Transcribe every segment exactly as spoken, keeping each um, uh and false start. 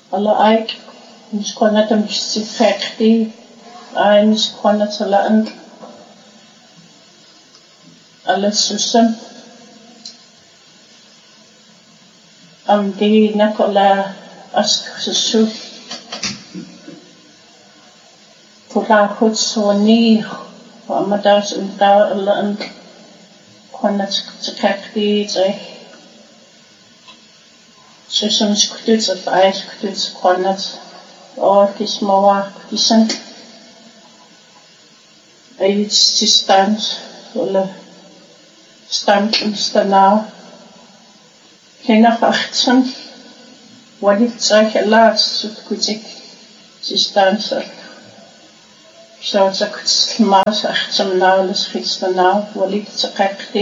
alla aik niskwana tamsifekti ai niskwana talaan alla susam am di nakola asksusu pula hutsoni amadas unta alla an kwana tsekti tsai susam skutut of ais skutut kwana or kismawa kisan ai distance oder stand stana kena achtzehn wadit zach last sut kuzik distance so zakut mas achtzehn naules khitsna walit zakti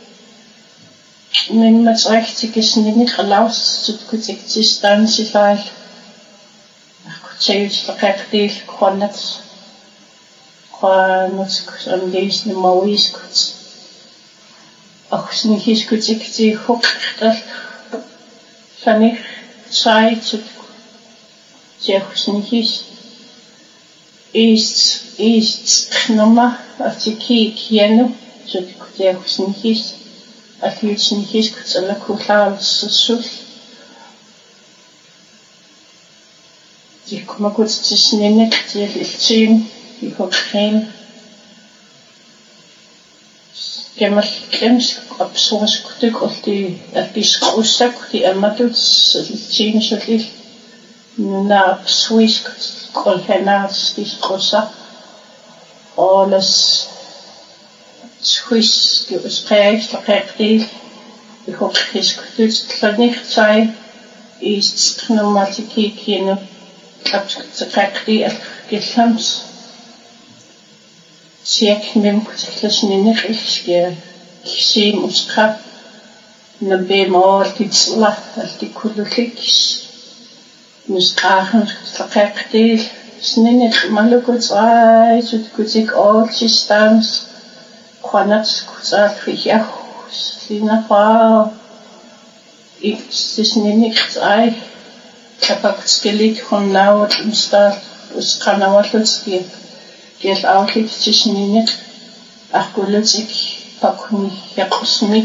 min mat zachtig is nicht gelaus sut kuzik distance ifal ach kutzeit zakti khonat kwanat am deis ne mawis kuts ach snichis kutzikti hoktal fanich zeit zech snichis ist ist knoma artiki kienu zech zech snichis afil snichis kutsala kutlal susul ich kuma kurz tsnenek zech iltsim ich hokrein Gemmer klems absoos kutuk of die erkis kousak die amaduts change of na swiss kolhenas dis kosa alles swiss die uspreis verkehrt ich hoffe es kutuk nicht sei ist pneumatiki kino abzukakti geslams Siek mem kutlas ninig iske kisim uska nabe mor titsla artikululikis muskachen fakakti sninig malukuts ai sut kutik all systems kwanats kutsat fiya sina pa is ninig ai kapaktskelik hon naut instar uskanawatski Geld outlet zwischen ihnen, ach gulzig, pakuni, jakusmi.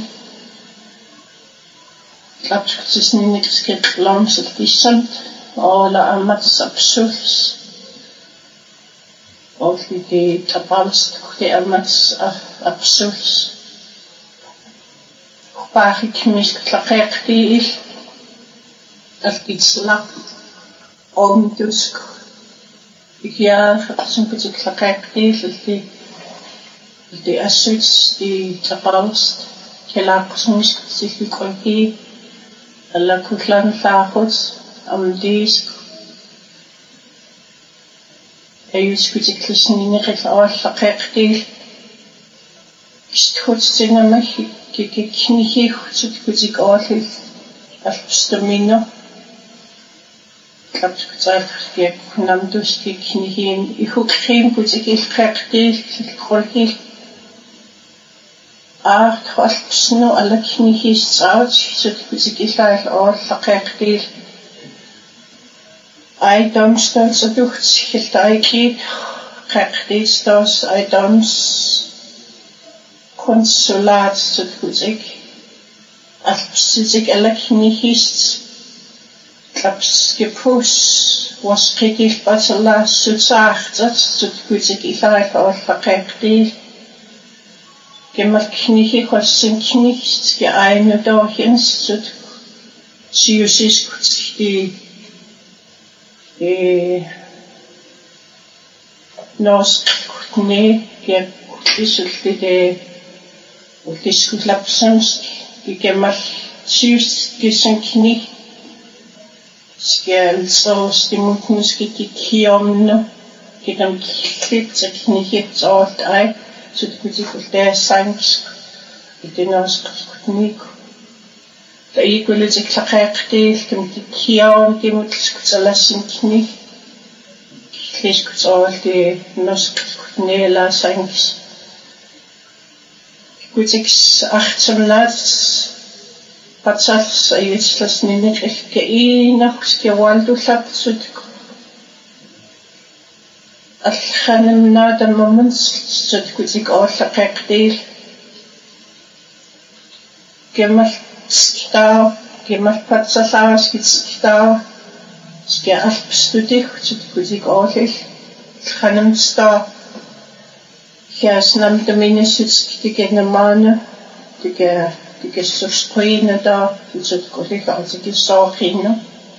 Glaub zwischen ihnen es geht langsam gesund, alle amats absurds. Auch die Tabals, die amats absurds. Paar ich mich klagt die, das geht's lang, um dusk. Ja, zo'n beetje klakaktief, die die assets, die tabals, kela soms zich kolki, alla kutlan fagos, am dis. Eyus beetje klisnine gefaar klakaktief. Goed zingen me, kijk ik niet goed, goed ik altijd, als stamina. Kapskutsaf ge kunamdus ge knihin ihukrim kutzikil khakti kolki ah khosnu ala knihis saut sut kutzikil al or khakti ai domstans aducht hiltaiki khakti stos ai doms konsulat sut kutzik al sutzik ala knihis Klaps gepus was kritisch batala sutsagt sut kuzik ifai for fakti gemar knihi kosin knicht ge eine dorchens sut siusis die eh nos kutne ge isulti de diskutlapsens ge gemar sius gesen knicht Skjell så stimulmuske kikiomno kitam klitsak nikit alt ai så det kunne få der sanks i den også kutnik der ikke ville til klakakte dem kikiom dem skutsala sinkni kleskuts alt det norsk kutnela sanks kutsiks achtzehn lats Patsas ayutslas ninik ke'iinaq skiwaldullapsut алханамнаатаммамансут кутик ооллақеқтиил кемал стаа кемал патсалаас китстаа ske алпстудих кутик оолил алханамстаа хяснам таминисут тикенамаана тике тикессускуина да кутик колих артикиссоохинна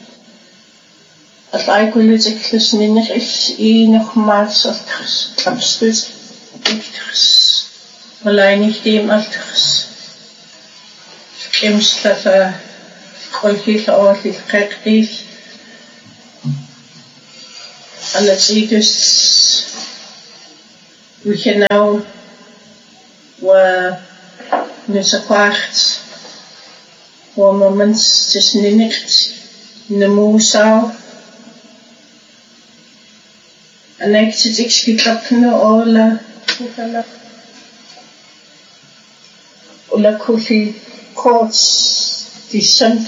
алайкулутиклуснинер иинермаалсертарс клапстут иктэрс малайнихтим алтэрс кемслафа колхил оолил қеқтил алатидус вихенау ва несақарт ва моментс тиснинерт намусаа Anektitik skiklapne ola kukala ola kufi kots disant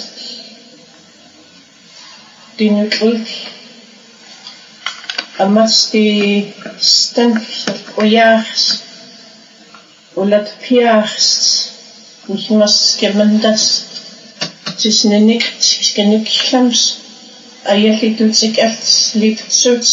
dinutrik amas di stank ojars ola piars nichmas gemendas tisnenikt skenuklams ayalitutik alt litsuts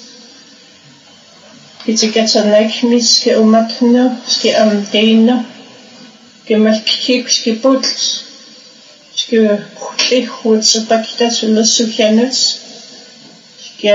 Kitsikatsanakmis ke umatna ske amdeina kemalkik ske puts ske khutlikhut sapaktas ulasukyanuts ske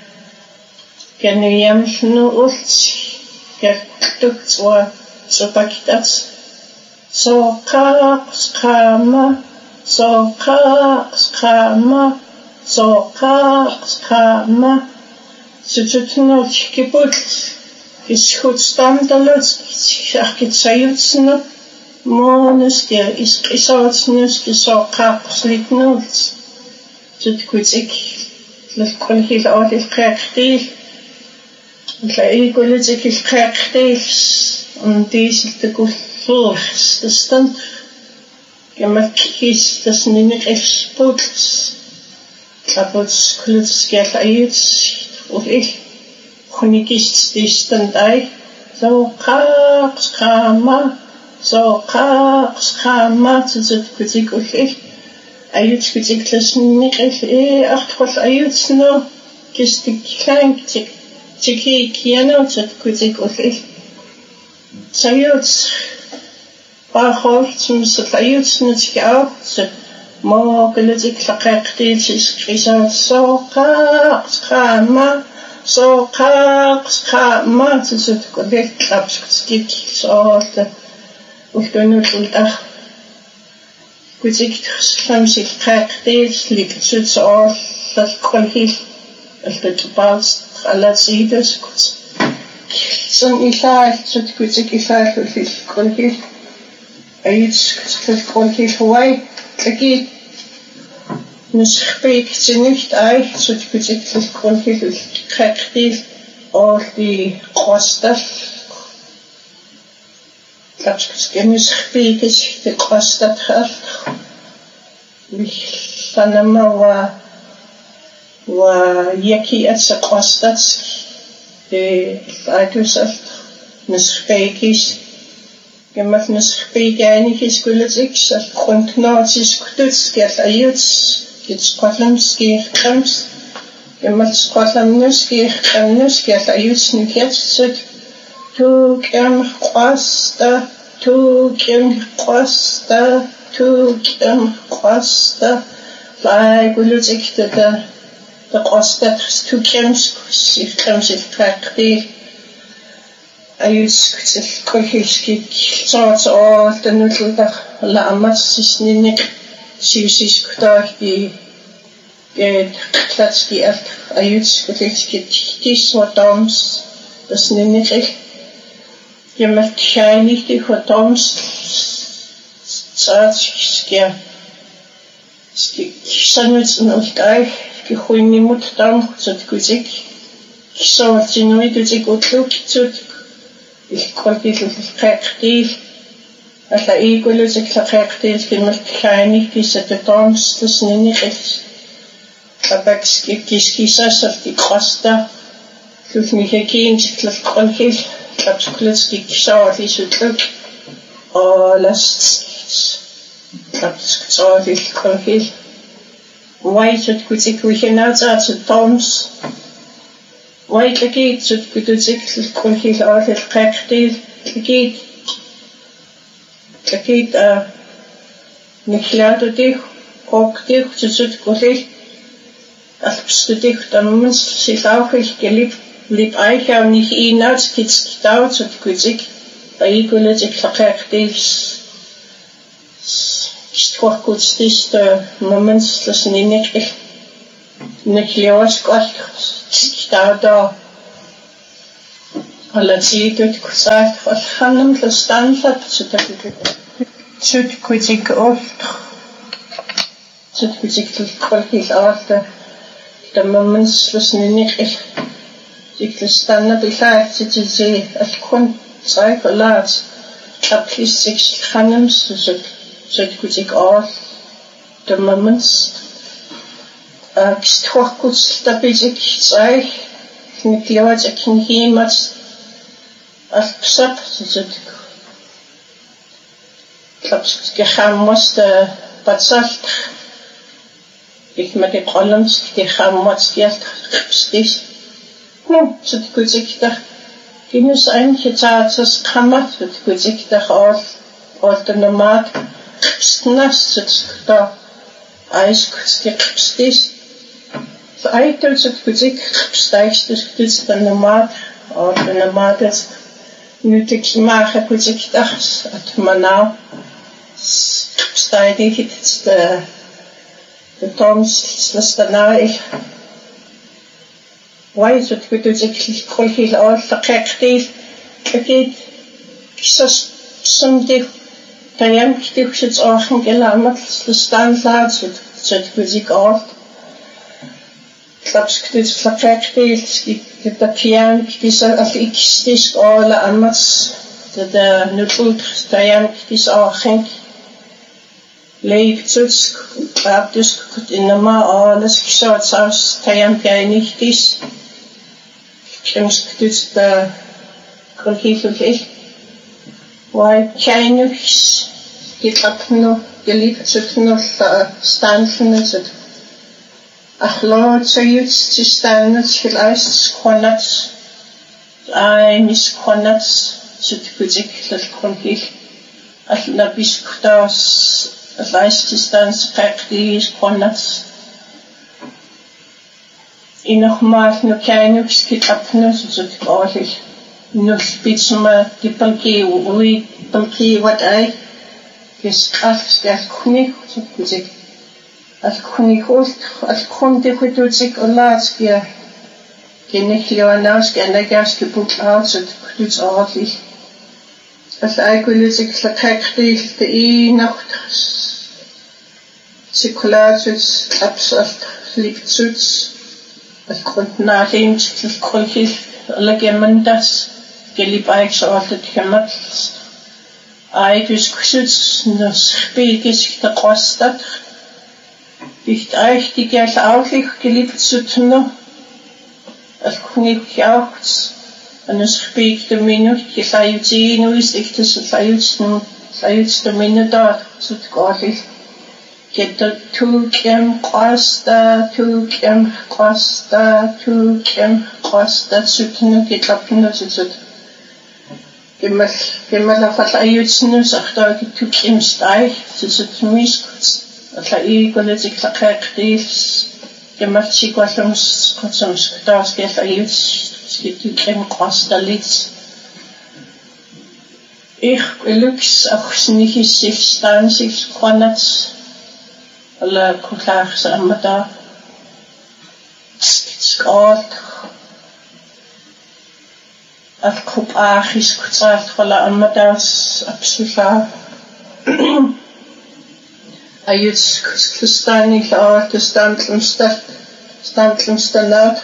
kenuyamsnu ult ske tuktswa sapaktas soqa skama soqa skama soqa skama Сутутнот кипут исхут стандалс аркитсаютсна монуске искисаатснус кисоқарслитнут суткутик лэкколхил аалил қеқтил лаикулутик қеқтил ундисилтакуллуурс тастан гэмаккис таснинеқэлспутс тапутс клутскэл аютс Ufil kunikist distandai so qaq qama so qaq qama tsut kutik ufil ayut kutik tlasniqil e artqol ayutsno kistik klank tik tiki kiano tsut kutik ufil sayut bachol zum sayutsno tikau tsut mo kulik laqaqtil isqisat so qaq qama so qaq qama tsut kulik lapskit so ultunul dah kutik samsil qaqtil liksut so lalkolhil altatbals alatsides kut son ilaal tsut kutik ilaal ulil kolhil ayits kutik kolhil huai tlaki Nusbik nicht ei so kutik kolhil qaqtil all die qostal Lapskis khbikis de qostat khal mich sanama wa wa yaki at qostat de aitusal nusbikis gemat nusbikani skulutik sal qundnotis kututs gel ayuts git qotlamski khams gemat qotlamnuski khamnus gel ayuts niketsut Tu kem qasta, tu kem qasta, tu kem qasta. Lai gulutik da da qasta tu kem sif kem sif qaqdi. Ayus kutil kolhilski tsot o tanulda la amas sisninik siusis kutaki get klatski alt ayus kutilski tis wadoms das ninik Jamen shiny de hotoms tsat skia ski sanuts no stai ki khuini mut tam tsat kuzik so tinoi kuzik otluk tsut ich kolti qaqti alla iikulusik kimmal kaini kisata tons nini khis abaks kiskisasarti qasta lusmihakin titlal qolhil tapskulski kisawali sutluk olast tapskutsawali qolhil waitut kutik wihinata tons wait lagit sut kututik qolhil olil qaqtil lagit lagit a niklado dich ok dich sut qolhil alpstudik tamens silauchil gelib lib aicha nicht inats kits daut sut kutik aigulet ik qaqtil Stwch gwtstis dy moments lys yn unig eich niglios gwell stawd o ala ti dwyd gwsaeth gwell chanam lys danllad sŵd gwydig ollt sŵd gwydig gwell hill ollt dy moments lys yn unig eich dig lys danad i llaeth sydd ydy allcwn saith o lad a plis eich chanam sŵd Sut gwydig all the moments ag stwch gwtsda byddig trai nigliwad ac yn himat all psab sut klaps gechamwas de batsalt ik mag ik olams gechamwas gialt gipstis no sut gwydig da gynus ein getatas kamat sut gwydig da all all the nomad Snas sut da eis gepstis so eitel sut gwydig gepstais dus gwydig da nomad o da nomad is nuttig mache gwydig dachs at manau gepstai di hit de de toms slas da na ich wai sut gwydig kolhil all da qeqtil agid kisas sumdig Kayam kiti kushits orchen gelamat stan laad sut sut gwydig ort. Klaps kiti flakrekti skip da kiam kiti sa al ikistis ola amats da da nutult kayam kiti sa orchen leif tutsk abdusk kut inama olas kisat saus kayam pianichtis kims kiti da kolhifuk ich Wai kainus gitapno geliptsutno stanfno sut achlod sayuts tistanus vielleicht konats ai mis konats sut kuzik lal konhil al nabiskutas vielleicht tistans praktis konats inochmal no kainus gitapno sut orlich Nus bitsma di palki ui palki wat ai kes as kes kunik suk as kunik ost as kunde kutuzik olas kia kenek leonaus ke anagas ke put out suk kututs ordentlich as ai kulik slakakti te i nacht sikulatus absalt liptsuts as kunt nachim til kolkil legemendas gelib aik so altijd gemat ai dus kusuts nos spegis da kostat dicht eich die gel auflich gelib zutno as kunik jauchts an es speg de minut je sayuti no is ich das sayuts no sayuts de minut dort zut gorlich get the two kem costa two kem costa two kem costa zutno get lapno zut Gymmal, gymmal a falla iwtsnu sa'ch da ag tŵk im stai, sy'n sy'n misgwt. Alla i gwylid i'ch la cegdil, gymmal si gwallwm sgwtwm sgwtas gell a iwts, sgyd tŵk im gwasta lit. Ich gwylwgs ach sy'n ich isil stan sy'n sgwanat, ala cwllach sa amada. Sgod, Al cwp ach is gwtalt chwala amadas absolutla. A yws cwstan i llawer dy standlwm stad, standlwm stannad.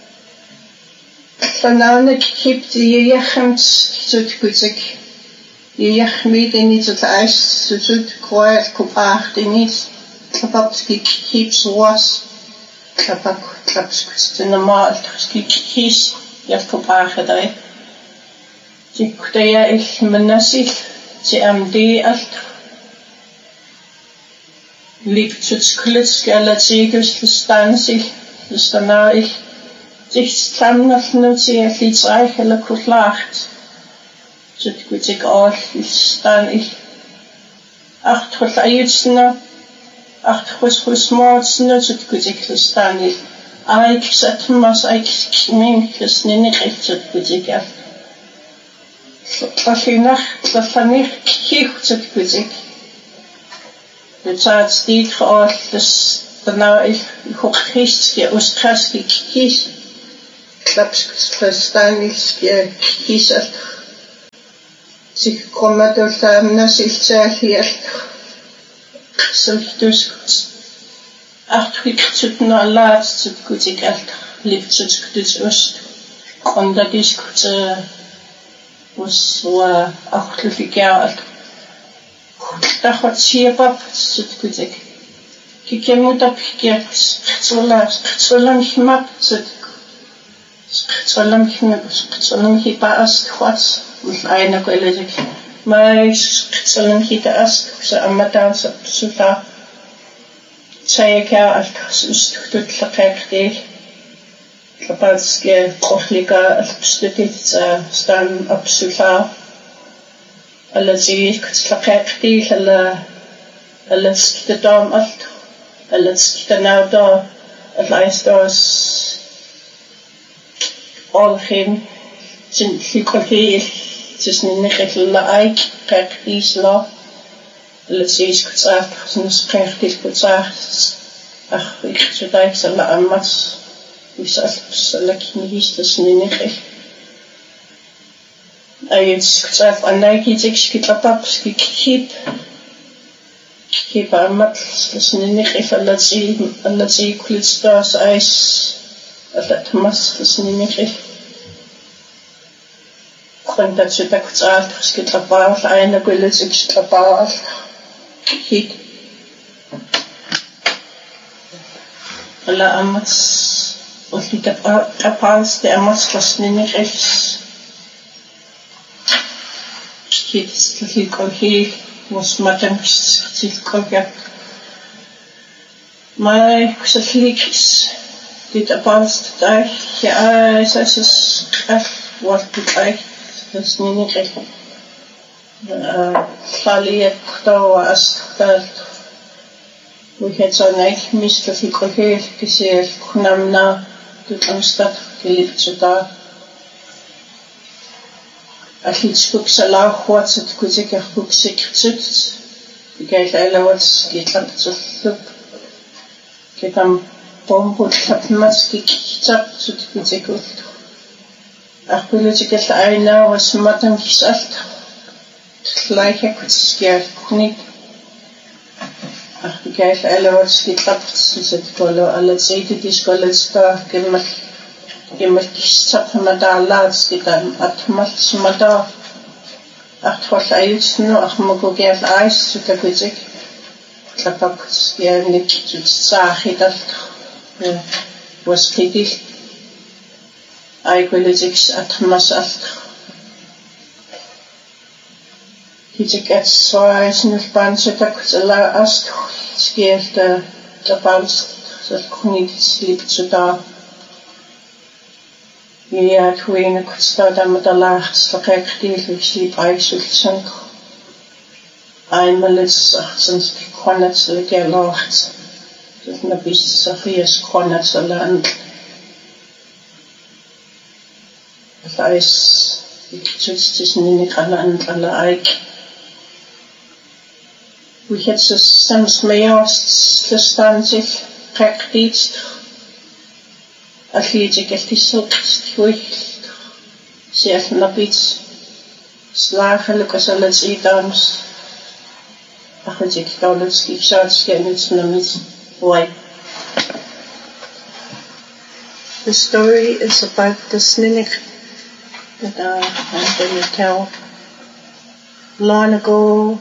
Llanawn y cyp di iechant sŵt gwtig. Iachmidini tot ijs zoet kwijt kopaardinis. Klapap skik keeps was. Klapap klaps de normaal skik kies. Ja kopaardai. Die kutaya ich menasil. Die am die alt. Liep tot kluts gala zegels verstandig. Dus daarna ik zich stammen nu zie ik iets eigenlijk goed lacht. Dus ik weet ik al staan ik achter het uitsne achter het gesmoordsne dus ik weet ik staan ik ik zet mas ik neem dus niet echt dus ik weet ik af. Als je nacht dat van ik kijkt dus ik weet ik. Het staat niet geaard dus daarna ik hoor Christje Oostraski kies. Klaps verstandig kies het. Zich komen door samen zichzelf hier. Zelf dus achter het na laatst goed ik echt liefst het dus oost. En dat is goed was zo achter jaar. Dat gaat zeer pap het goed ik. Ik heb moet op gekend. Zo lang zo lang gemaakt het. Zo lang zo lang je pas wat. Met een college. Maar zo lang je as zo amateur zo zo daar. Zij ik ja als is tot lakkerdeel. Kapalske proflika als stukjes staan op sofa. Alles zie ik lakkerdeel alle alles de dam af. Alles de nou daar. Het lijst was al geen zijn psychologie het is niet echt laik praktisch la alles is gezegd zijn praktisch gezegd ach ik zou daar zal amas is als lekker niet dat is niet echt hij is gezegd en hij kiet ik schiet op op schiet kiep kiep amat dat is niet echt alles zie alles zie klits dat is dat mas dat is niet echt en dat je dat goed aardig getrapaal einde willen zich getrapaal hit alla amas of die trapaals de amas was niet echt hit dat ik al heel was met hem gezegd ja maar ik zeg niks dit apaals daar ja het is echt wat het eigenlijk dat is niet echt. Valiet toch als dat we het zo niet mist of ik heel gezien nam na de omstad geliefd zo daar. Als iets boek zo laag wordt het goed zeker boek zeker zit. Ik kijk alle wat geht dan zo loop. Ik dan bombo dat mas gekickt zo goed zeker. Ach, politiek is einer was met hem gezegd. Gelijk ik het skeer niet. Ach, ik kijk alle wat getrapt is het polo alle zeiden die scholen staan gemaakt. Gemaakt gezegd met daar laatst gedaan. Het maakt met daar. Ach, wat hij is nu ach mag ook even ijs zo dat weet ik. Ik heb ook skeer niet zo zagen dat was kritisch. Ik wil het at masaf. Ik het zo is niet bang dat ik het la as skeert de tapals dat ik niet sliep zo daar. Ja, ik weet niet wat staat daar met de laagste dat ik die sliep eigenlijk zo. Einmal is achtzens kon het zo lekker lacht. Dat na bis zo vies kon het zo land. Dat is, ik het is niet aan alle eik. We het zo soms mee als verstaan zich praktisch. Als je het echt is zo goed, zelf naar iets slagelijk als alles iets. Ach, het ik kan het ik zou het geen iets naar iets. Why? The story is about the sninik that uh, I'm going to tell. long ago,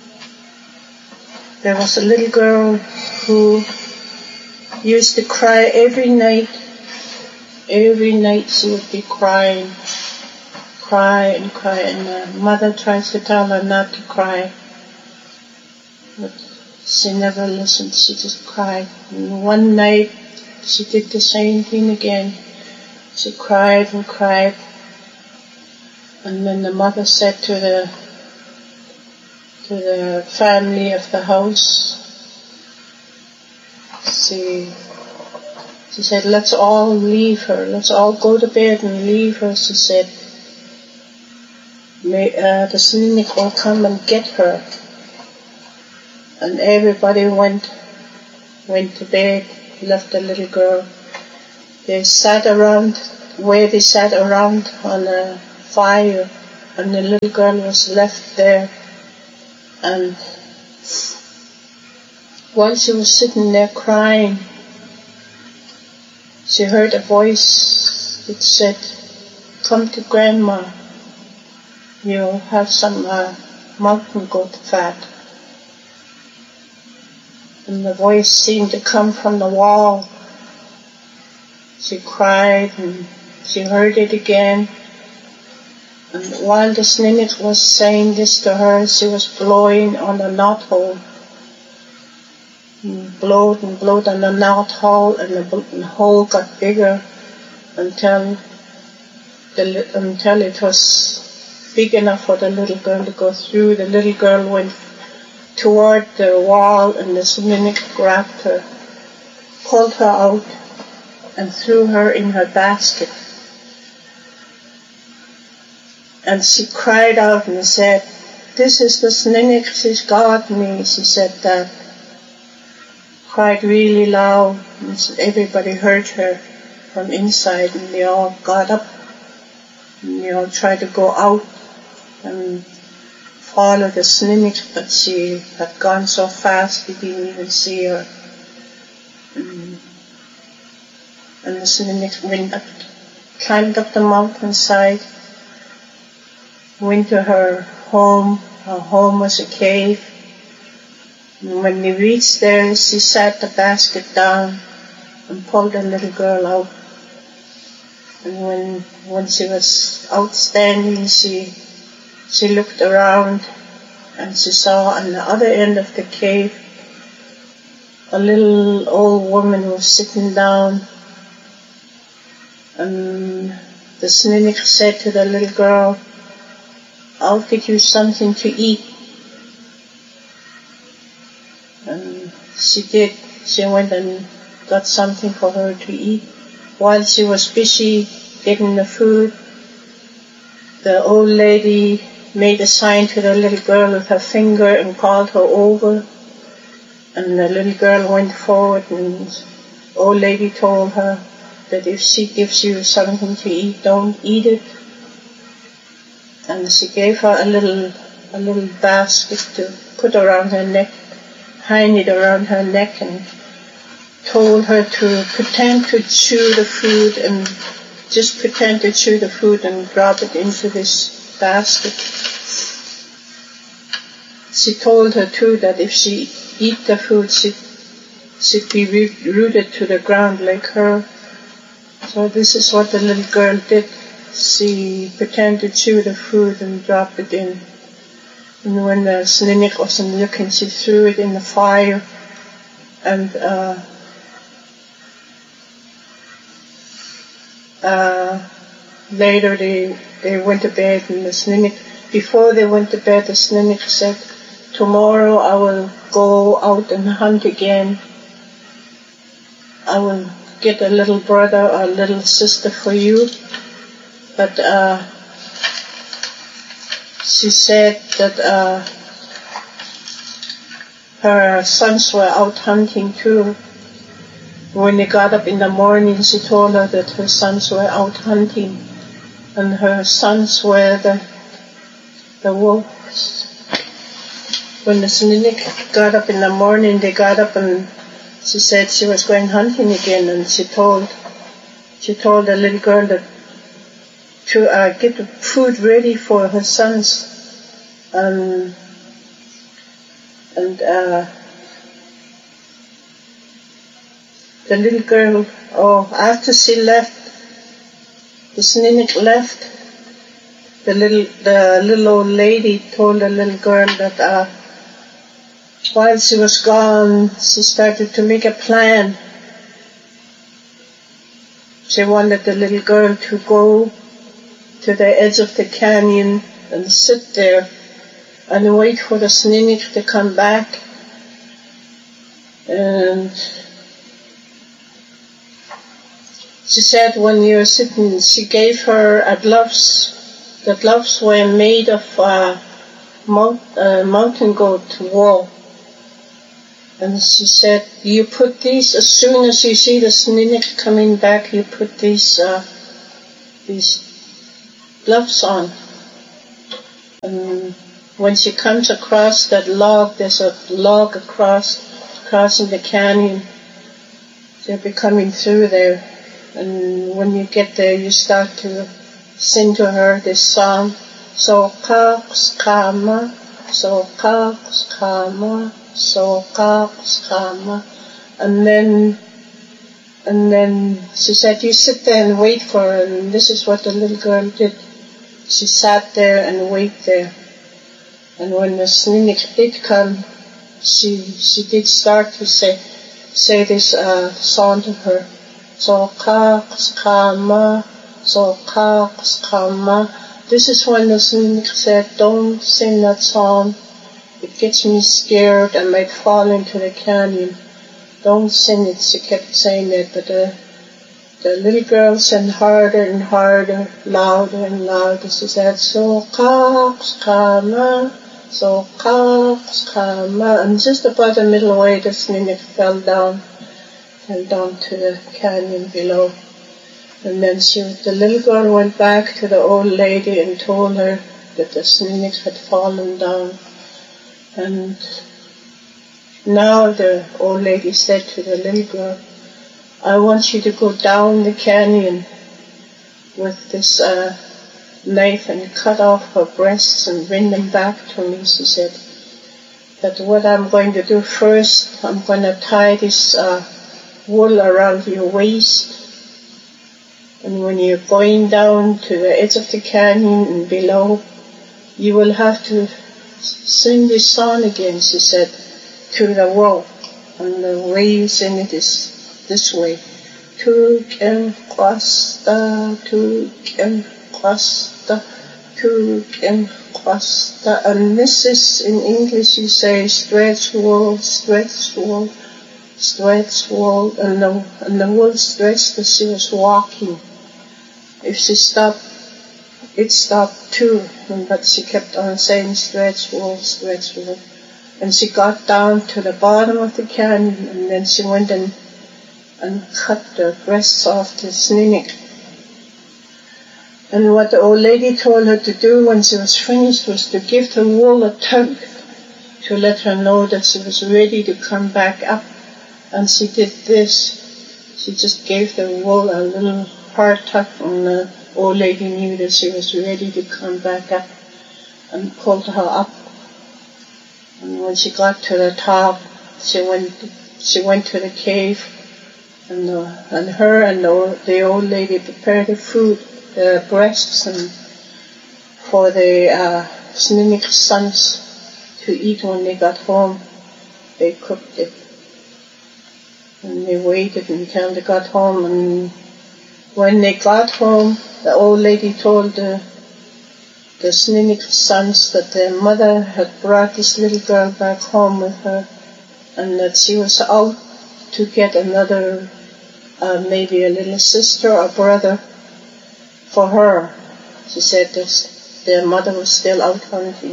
there was a little girl who used to cry every night. Every night she would be crying, cry and cry, and her mother tries to tell her not to cry, but she never listened. She just cried. And one night she did the same thing again. She cried and cried, and then the mother said to the to the family of the house, she she said, let's all leave her. Let's all go to bed and leave her. She said, May, uh, the Snuneyjik will come and get her. And everybody went went to bed, left the little girl. They sat around where they sat around on a fire, and the little girl was left there. And while she was sitting there crying, she heard a voice that said, come to Grandma, you'll have some uh, mountain goat fat. And the voice seemed to come from the wall. She cried and she heard it again. And while the Snuneyjik was saying this to her, she was blowing on the knothole. And blowed and blowed on the knothole, and the hole got bigger until the, until it was big enough for the little girl to go through. The little girl went toward the wall, and the Snuneyjik grabbed her, pulled her out, and threw her in her basket. And she cried out and said, this is the Snuneyjik, she's got me. She said that, cried really loud, and everybody heard her from inside, and they all got up, and they all tried to go out and follow the Snuneyjik, but she had gone so fast they didn't even see her. And, and the Snuneyjik went up, climbed up the mountainside, went to her home. Her home was a cave. And when they reached there, she sat the basket down and pulled the little girl out. And when when she was outstanding, she she looked around, and she saw on the other end of the cave a little old woman was sitting down. And the Snuneyjik said to the little girl, I'll get you something to eat. And she did. She went and got something for her to eat. While she was busy getting the food, the old lady made a sign to the little girl with her finger and called her over. And the little girl went forward, and the old lady told her that if she gives you something to eat, don't eat it. And she gave her a little a little basket to put around her neck, hang it around her neck, and told her to pretend to chew the food, and just pretend to chew the food and drop it into this basket. She told her too that if she eat the food, she'd, she'd be rooted to the ground like her. So this is what the little girl did. She pretended to chew the food and dropped it in. And when the Snuneyjik wasn't looking, she threw it in the fire. And uh, uh, later they they went to bed, and the Snuneyjik, before they went to bed, the Snuneyjik said, tomorrow I will go out and hunt again. I will get a little brother or a little sister for you. But uh, she said that uh, her sons were out hunting too. When they got up in the morning, she told her that her sons were out hunting, and her sons were the the wolves. When the Snuneyjik got up in the morning, they got up, and she said she was going hunting again, and she told she told the little girl that to uh, get the food ready for her sons. Um, and uh, the little girl, oh, after she left, the Sninik left, the little the little old lady told the little girl that uh, while she was gone, she started to make a plan. She wanted the little girl to go to the edge of the canyon and sit there and wait for the Sninik to come back. And she said when you're sitting, she gave her a gloves. The gloves were made of uh, mount, uh, mountain goat wool. And she said, you put these, as soon as you see the Sninik coming back, you put these uh, these gloves on. And when she comes across that log, there's a log across, crossing the canyon. They'll be coming through there. And when you get there, you start to sing to her this song. So kaks kama, so kaks kama, so kaks kama. And then, and then she said, you sit there and wait for her. And this is what the little girl did. She sat there and waited there. And when the Sninik did come, she she did start to say say this uh, song to her. So kaks kama, so kaks kama. This is when the Sninik said, don't sing that song. It gets me scared. I might fall into the canyon. Don't sing it. She kept saying that, but the the little girl sang harder and harder, louder and louder. She said, so kaks kama, so kaks kama. And just about the middle way, the Sninik fell down, fell down to the canyon below. And then she, the little girl went back to the old lady and told her that the Sninik had fallen down. And now the old lady said to the little girl, I want you to go down the canyon with this uh, knife and cut off her breasts and bring them back to me. She said that what I'm going to do first, I'm going to tie this uh, wool around your waist. And when you're going down to the edge of the canyon and below, you will have to sing this song again, she said, to the world. And the way you sing it is this way. Tuken kwasta, tuken kwasta, tuken kwasta. And this is, in English you say, stretch wool, stretch wool, stretch wool. And the, and the wool stretched as she was walking. If she stopped, it stopped too, but she kept on saying stretch wool, stretch wool. And she got down to the bottom of the canyon, and then she went and, and cut the breasts off the Sninik. And what the old lady told her to do when she was finished was to give the wool a tug, to let her know that she was ready to come back up. And she did this. She just gave the wool a little hard tug, and the old lady knew that she was ready to come back up, and pulled her up. And when she got to the top, she went she went to the cave, and uh, and her and the, the old lady prepared the food, the breasts, and for the uh, Sninik sons to eat when they got home. They cooked it, and they waited until they got home. And when they got home, the old lady told the the Sninik sons that their mother had brought this little girl back home with her, and that she was out to get another, uh, maybe a little sister or brother for her. She said that their mother was still out hunting,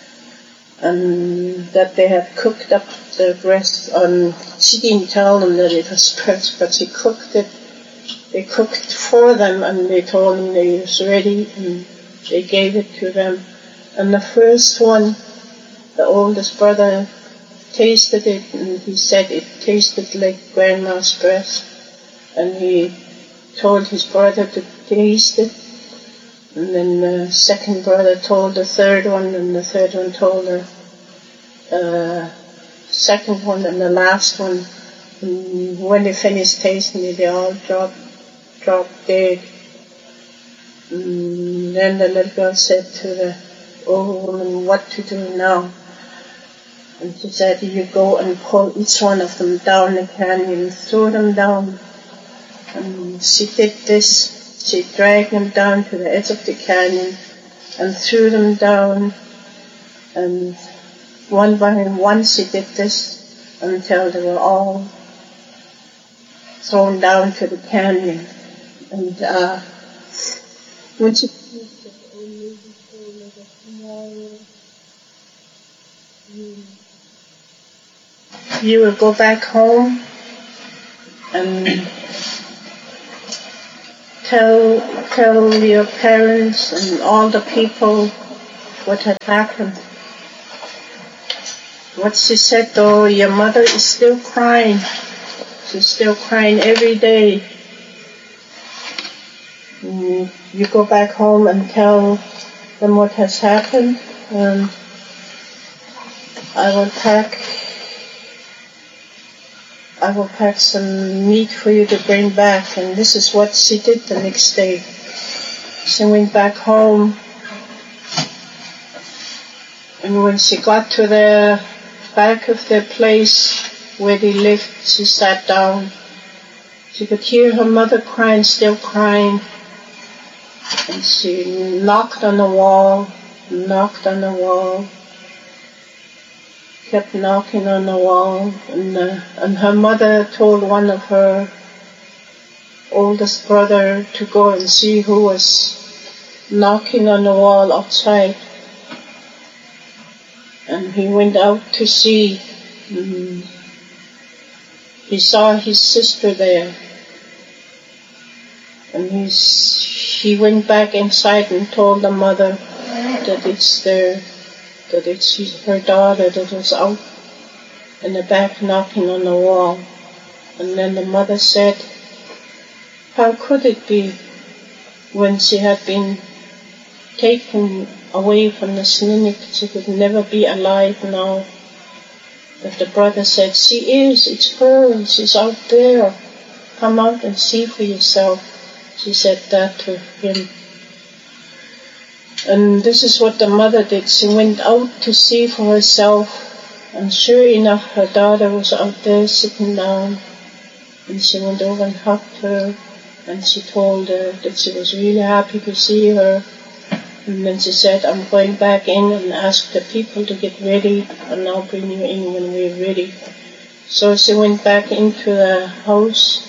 and that they had cooked up the breast. And she didn't tell them that it was breast, but she cooked it. They cooked for them, and they told them that it was ready, and they gave it to them. And the first one, the oldest brother, tasted it, and he said it tasted like Grandma's breast. And he told his brother to taste it, And then the second brother told the third one, and the third one told the uh, second one, and the last one. And when they finished tasting it, they all dropped, dropped dead. And then the little girl said to the old woman, what to do now? And she said, you go and pull each one of them down the canyon, throw them down. And she did this. She dragged them down to the edge of the canyon and threw them down. And one by one she did this until they were all thrown down to the canyon. And uh, when she finished it, the old lady told her that tomorrow you, you will go back home and tell tell your parents and all the people what had happened. What she said though, your mother is still crying. She's still crying every day. And you go back home and tell them what has happened, and I will pack I will pack some meat for you to bring back. And this is what she did the next day. She went back home, and when she got to the back of the place where they lived, she sat down. She could hear her mother crying, still crying. And she knocked on the wall, knocked on the wall. Kept knocking on the wall, and, uh, and her mother told one of her oldest brother to go and see who was knocking on the wall outside. And he went out to see. And he saw his sister there, and he's, he went back inside and told the mother that it's their that it's her daughter that was out in the back knocking on the wall. And then the mother said, how could it be when she had been taken away from the Snuneyk, she could never be alive now? But the brother said, she is, it's her, she's out there. Come out and see for yourself. She said that to him. And this is what the mother did. She went out to see for herself, and sure enough, her daughter was out there sitting down. And she went over and hugged her, and she told her that she was really happy to see her. And then she said, I'm going back in and ask the people to get ready, and I'll bring you in when we're ready. So she went back into the house.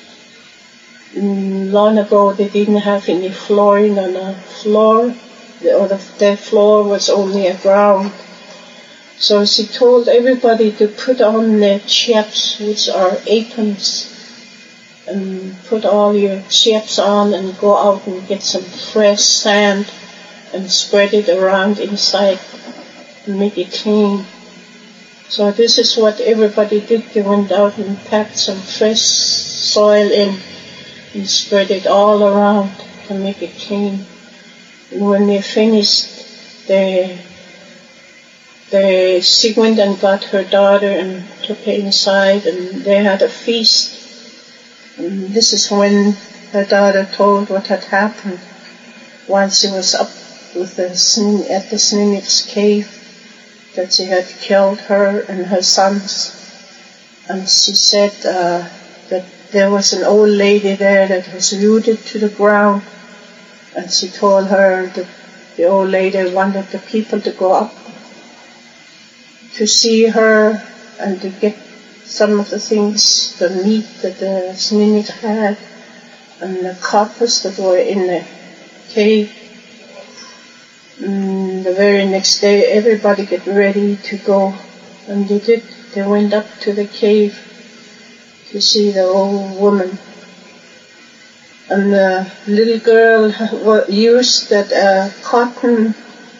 Long ago, they didn't have any flooring on the floor. The other the floor was only a ground. So she told everybody to put on their chaps, which are aprons, and put all your chaps on and go out and get some fresh sand and spread it around inside and make it clean. So this is what everybody did. They went out and packed some fresh soil in and spread it all around to make it clean. And when they finished, they, they, she went and got her daughter and took her inside, and they had a feast. And this is when her daughter told what had happened while she was up with the, at the Snuneyks cave, that she had killed her and her sons. And she said uh, that there was an old lady there that was rooted to the ground. And she told her that the old lady wanted the people to go up to see her and to get some of the things, the meat that the Snuneyk had, and the coppers that were in the cave. And the very next day, everybody get ready to go, and they did. They went up to the cave to see the old woman. And the little girl used that uh, cotton,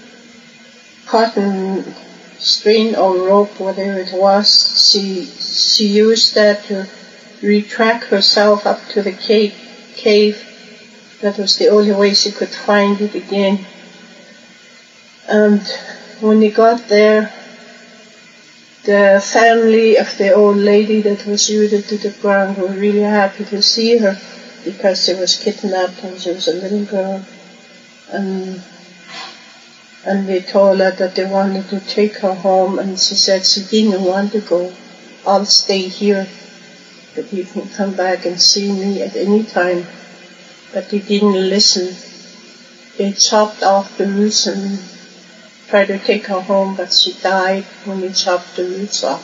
cotton string or rope, whatever it was. She she used that to retract herself up to the cave, cave That was the only way she could find it again. And when he got there, the family of the old lady that was rooted to the ground were really happy to see her because she was kidnapped when she was a little girl. And, and they told her that they wanted to take her home, and she said she didn't want to go. I'll stay here, but you can come back and see me at any time. But they didn't listen. They chopped off the roots and tried to take her home, but she died when they chopped the roots off.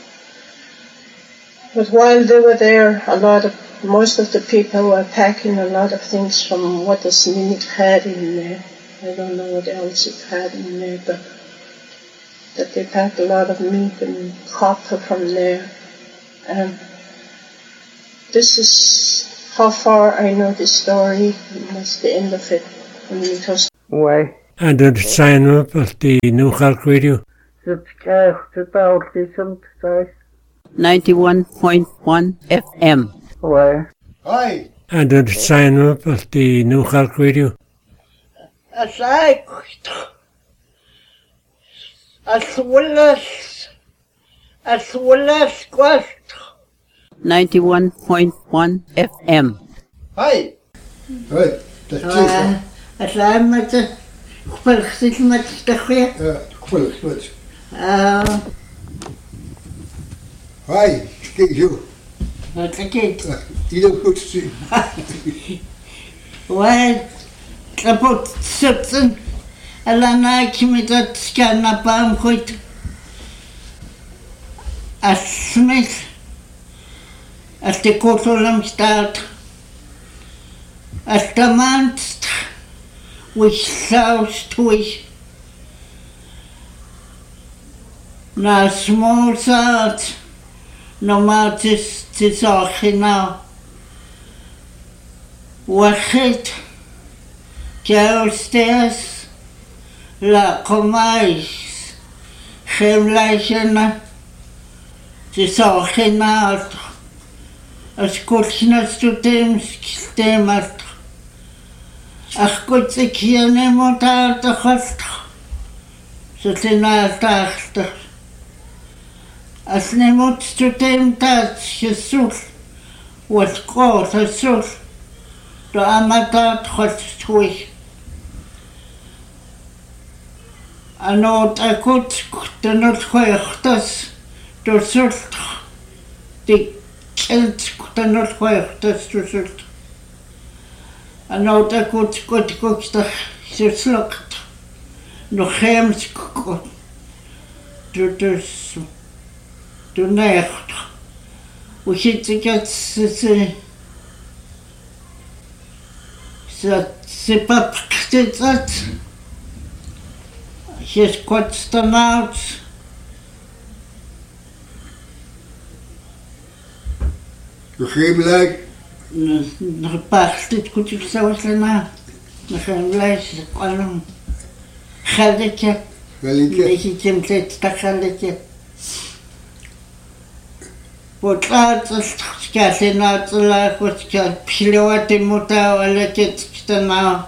But while they were there, a lot of, most of the people were packing a lot of things from what the Sminik had in there. I don't know what else it had in there, but that they packed a lot of meat and copper from there. And this is how far I know the story, and that's the end of it. And it was Why? And the sign up of the New York Radio. ninety-one point one F M. Why? Hi. And the sign up of the New York Radio. As I as well as as well as quest. ninety-one point one F M. Hi. Right. That's it. As I'm met de gevolgd met de goeie. Ja, gevolgd goed. Uh, Hi, kijk zo. wat is het? Ieder goed zien. Wij kapot zitten. En dan heb je met dat scannapaam goed. Als Smith. Als de kotelam staat. Als de man which sounds twitch. Na small sound. No matter to talk now. Wachit. Downstairs. La comais. Gemlijken. Te talk now. As kuchnas to them stemat. Ach goed, ik hier niemand uit de gast. Ze zijn uit de achter. Als niemand te dem dat gezocht wordt groot gezocht. De amateur gaat terug. En ook de goed, de noodgewichters, de zocht. Die kind, de noodgewichters, de zocht. En nou dat goed, goed, goed, dat je slukt. Nog geen goed. Doe dus. Doe necht. Hoe zit ik het? Ze. Ze. Ze pakt dit uit. Je is kort dan uit. Je geen lijk. Nog pakt dit goed, ik zou het na. Nog een lijst, kwam. Galletje. Galletje. Beetje template, dat galletje. Вот это сказать на целых вот сказать пилоты мута летит на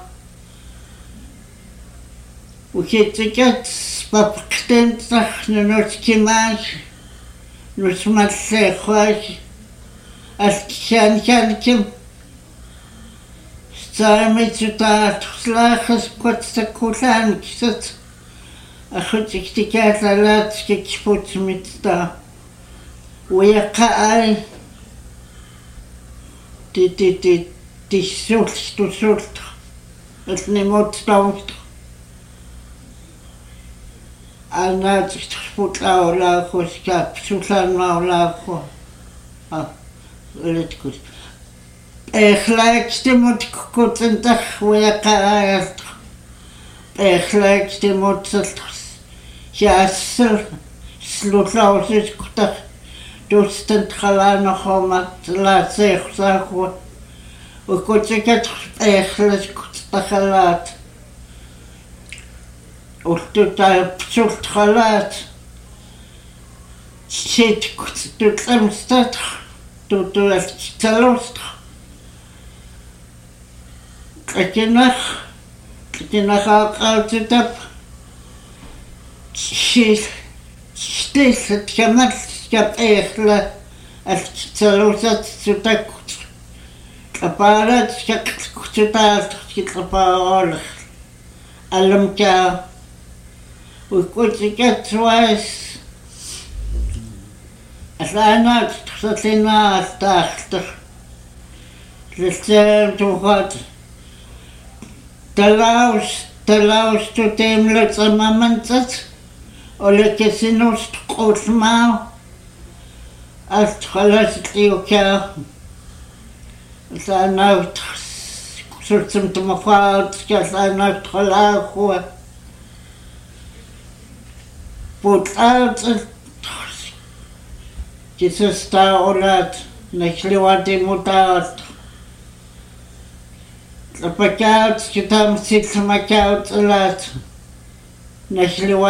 учиться по ктенцах на ночки маш ну смотри хоть ас кянким сами сюда слахас котса кулан кисат а хоть их тикат латски кипут митта ويقع دي دي دي دي سولت دو سولت اتني موت دوت انا تخبط لا ولا خوش كاب سولان ما ولا خو اه لتكوس اخلاك تموت كوت انتخ ويقع اخلاك تموت سلتخس ياسر سلوتلاوسيس كتخ دوستن خلانا خامت لا سيخ ساخو وكنت كت اخلص كنت تخلات وكنت بسولت خلات شيت كنت تتلمستت تو تو تلوست Kakinach, kakinachaqautitap, shil, shtillet kamal, skap eechla, altsalusat sutakut, kaparat, skakututaalt, skitlapaarolach, alamka, uikutikat-wais, aslaanaat, tsatlinaat, taachtar, Litsem tuhat. Talaus, talaus tu temlet samamantsat. Ole kesinus qulmau. Ast khalas tiuka. Sanaut sultsum tumafaat, sanaut khalahu. Put out Jesus ta olat, nechliwati mutat. Запакаут, что там сильно макаут, лад. Нашли